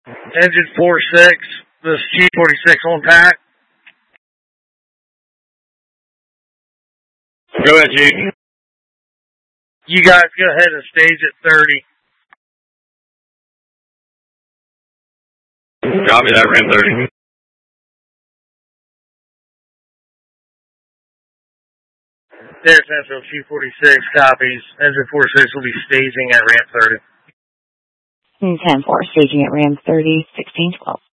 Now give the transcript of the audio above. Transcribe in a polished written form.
Engine 4-6, this is G46 on pack. Go ahead, G. You guys go ahead and stage at 30. Copy that, Ram 30. There's Central G46 copies. Engine 4-6 will be staging at ramp 30. 10-4, staging at ramp 30, 1612.